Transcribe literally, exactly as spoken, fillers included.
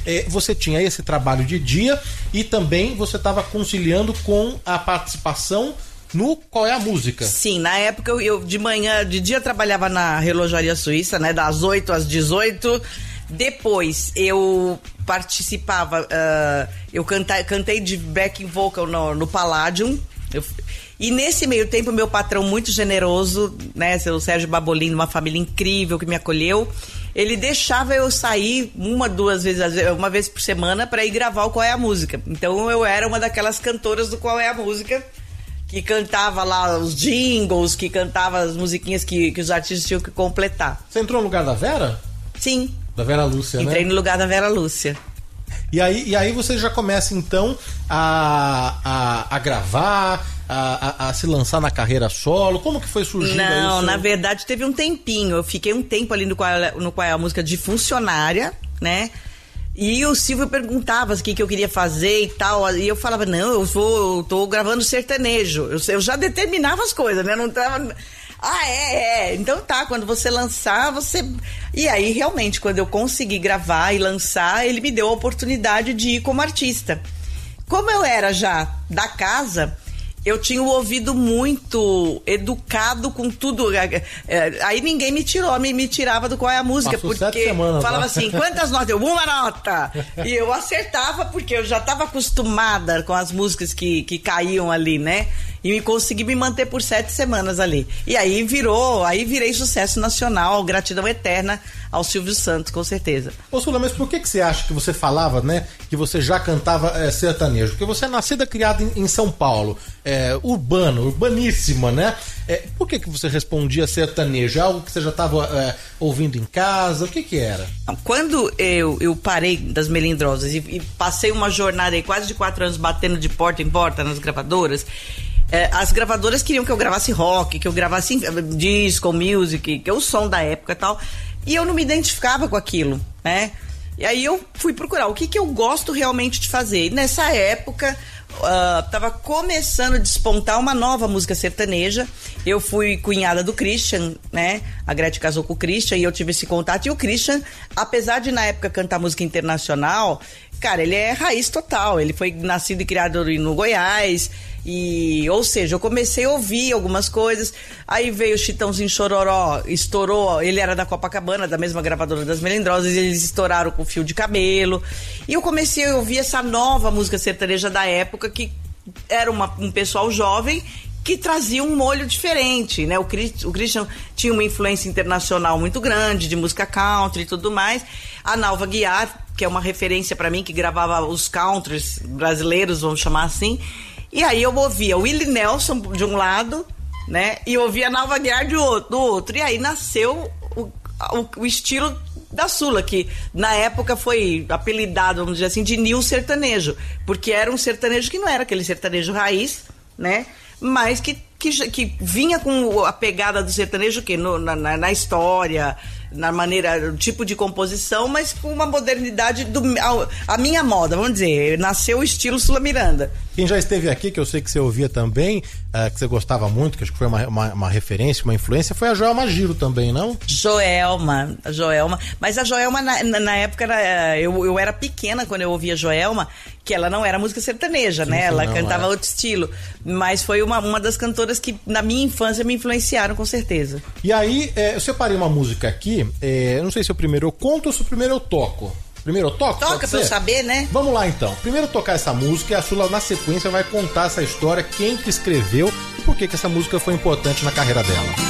é, você tinha esse trabalho de dia e também você estava conciliando com a participação no Qual é a Música? Sim, na época eu, eu de manhã, de dia eu trabalhava na Relojaria Suíça, né, das oito às dezoito. Depois eu participava, uh, eu cantei, cantei de backing vocal no, no Palladium. Eu, e nesse meio tempo, meu patrão muito generoso, né, o Sérgio Babolino, uma família incrível que me acolheu, ele deixava eu sair uma, duas vezes, uma vez por semana para ir gravar o Qual é a Música. Então eu era uma daquelas cantoras do Qual é a Música, que cantava lá os jingles, que cantava as musiquinhas que, que os artistas tinham que completar. Você entrou no lugar da Vera? Sim. Da Vera Lúcia, Entrei né? Entrei no lugar da Vera Lúcia. E aí, e aí você já começa, então, a, a, a gravar, a, a, a se lançar na carreira solo? Como que foi surgindo isso? Não, na verdade, teve um tempinho. Eu fiquei um tempo ali no Qual, no Qual é a Música de funcionária, né? E o Silvio perguntava o que, que eu queria fazer e tal. E eu falava, não, eu vou, eu tô gravando sertanejo. Eu, eu já determinava as coisas, né? Não tava... Ah, é, é. Então tá, quando você lançar, você... E aí, realmente, quando eu consegui gravar e lançar, ele me deu a oportunidade de ir como artista. Como eu era já da casa, eu tinha o ouvido muito educado com tudo. Aí ninguém me tirou, me, me tirava do Qual é a Música. Passou porque sete semanas, falava tá? assim, quantas notas? Eu, uma nota! E eu acertava porque eu já estava acostumada com as músicas que, que caíam ali, né? E me consegui me manter por sete semanas ali. E aí virou, aí virei sucesso nacional, gratidão eterna ao Silvio Santos, com certeza. Ô Sula, mas por que que você acha que você falava, né, que você já cantava é, sertanejo? Porque você é nascida, criada em, em São Paulo, é, urbano, urbaníssima, né? É, por que que você respondia sertanejo? É algo que você já estava é, ouvindo em casa? O que que era? Quando eu, eu parei das Melindrosas e, e passei uma jornada aí, quase de quatro anos batendo de porta em porta nas gravadoras, É, as gravadoras queriam que eu gravasse rock, que eu gravasse disco, music, que é o som da época e tal. E eu não me identificava com aquilo, né? E aí eu fui procurar o que, que eu gosto realmente de fazer. E nessa época, uh, tava começando a despontar uma nova música sertaneja. Eu fui cunhada do Christian, né? A Gretchen casou com o Christian e eu tive esse contato. E o Christian, apesar de na época cantar música internacional, cara, ele é raiz total. Ele foi nascido e criado no Goiás. E, ou seja, eu comecei a ouvir algumas coisas. Aí veio o Chitãozinho Chororó, estourou. Ele era da Copacabana, da mesma gravadora das Melindrosas. Eles estouraram com Fio de Cabelo. E eu comecei a ouvir essa nova música sertaneja da época, que era uma, um pessoal jovem que trazia um molho diferente, né? O, Chris, o Christian tinha uma influência internacional muito grande, de música country e tudo mais. A Nalva Guiar, que é uma referência pra mim, que gravava os countries brasileiros, vamos chamar assim. E aí eu ouvia o Willie Nelson de um lado, né? E ouvia a Nalva Guiar de outro, do outro. E aí nasceu o, o, o estilo da Sula, que na época foi apelidado, vamos dizer assim, de new sertanejo. Porque era um sertanejo que não era aquele sertanejo raiz, né? Mas que, que, que vinha com a pegada do sertanejo, o quê? No, na, na história, na maneira, o tipo de composição, mas com uma modernidade do, a, a minha moda, vamos dizer. Nasceu o estilo Sula Miranda. Quem já esteve aqui, que eu sei que você ouvia também, uh, que você gostava muito, que acho que foi uma, uma, uma referência, uma influência, foi a Joelma Giro também, não? Joelma, a Joelma. Mas a Joelma, na, na época, era, eu, eu era pequena quando eu ouvia Joelma, que ela não era música sertaneja, sim, né? Sim, ela não, cantava é. outro estilo. Mas foi uma, uma das cantoras que, na minha infância, me influenciaram, com certeza. E aí, é, eu separei uma música aqui, é, eu não sei se o primeiro eu conto ou se o primeiro eu toco. Primeiro eu toco? Toca pra eu saber, né? Vamos lá então. Primeiro tocar essa música e a Sula, na sequência, vai contar essa história, quem que escreveu e por que que essa música foi importante na carreira dela.